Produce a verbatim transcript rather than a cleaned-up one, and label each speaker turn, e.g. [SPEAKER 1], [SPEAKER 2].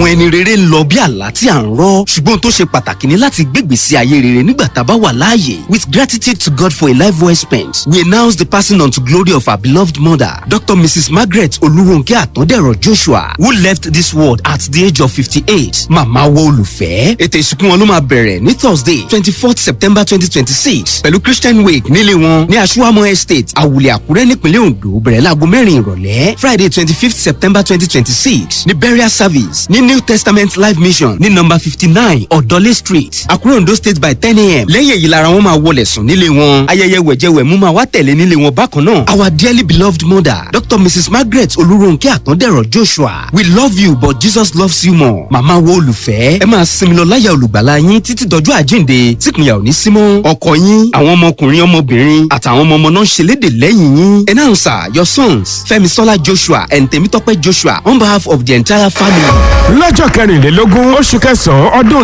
[SPEAKER 1] ẹni rere ń lọ bí àlá tí à ń rọ́, ṣùgbọ́n tó ṣe pàtàkì ni láti gbégbèsí ayé rere nígbà tá a bá wà láàyè. With gratitude to God for a life well spent, we announce the passing on to glory of our beloved mother, Doctor Missus Margaret Oluronke Atandero Joshua, who left this world at the age of fifty-eight. Màmá wo olùfẹ́. Ètò ìsìnkú wọn ló máa bẹ̀rẹ̀ ní Thursday twenty-fourth September twenty twenty-six pẹ̀lú Christian wake nílé wọn ní Aṣúwámọ́ Estate, Àwùlẹ̀ Àkúrẹ́ nípínlẹ̀ Ondo bẹ̀rẹ̀ láago mẹ́rin ìrọ̀lẹ́. Friday twenty-fifth September twenty twenty-six ní burial service ní New Testament Life Mission ní number fifty-nine Odole Street, Àkúrẹ́ Ondo State by ten a m Lẹ́yìn èyí lára wọn máa wọlé sùn nílé wọn. Ayẹyẹ wẹ̀jẹwẹ̀mú máa wá tẹ̀lé nílé wọn bákan náà. Our dearly beloved mother, Doctor Missus Margaret Oluronke Atandero Joshua, we love you but Jesus loves you more. Màmá wo olùfẹ́, ẹ máa sinmi lọ láyà olùgbàlà yín títí dọjọ́ àjíǹde tí kìnyà ò ní sí mọ́. Ọkọ yín, àwọn ọmọkùnrin ọmọbìnrin àtàwọn ọmọ ọmọ náà ń ṣe léde lẹ́yìn yín. Announcer, your sons, Fẹ́misọ́lá Joshua and Tèmítọ́pẹ́ Joshua on behalf of the entire family.
[SPEAKER 2] Lọ́jọ́ kẹrìnlélógún oṣù kẹsàn-án ọdún